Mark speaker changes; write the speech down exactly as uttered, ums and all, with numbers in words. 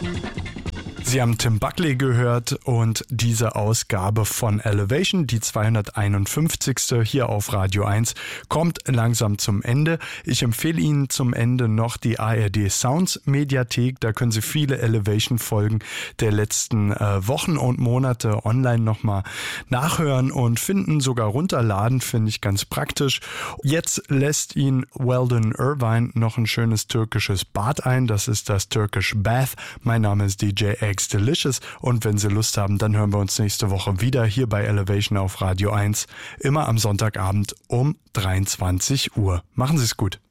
Speaker 1: Sie haben Tim Buckley gehört und diese Ausgabe von Elevation, die zweihunderteinundfünfzigste hier auf Radio eins, kommt langsam zum Ende. Ich empfehle Ihnen zum Ende noch die A R D Sounds Mediathek. Da können Sie viele Elevation-Folgen der letzten äh, Wochen und Monate online nochmal nachhören und finden, sogar runterladen, finde ich ganz praktisch. Jetzt lässt Ihnen Weldon Irvine noch ein schönes türkisches Bad ein. Das ist das Turkish Bath. Mein Name ist D J X Delicious und wenn Sie Lust haben, dann hören wir uns nächste Woche wieder hier bei Elevation auf Radio eins, immer am Sonntagabend um dreiundzwanzig Uhr. Machen Sie es gut.